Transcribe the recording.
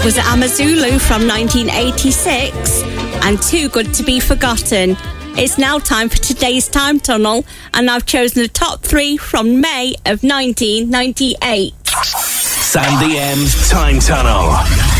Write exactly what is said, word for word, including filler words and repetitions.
That was Amazulu from nineteen eighty-six and Too Good to Be Forgotten. It's now time for today's Time Tunnel, and I've chosen the top three from May of nineteen ninety-eight. Sandy M's Time Tunnel.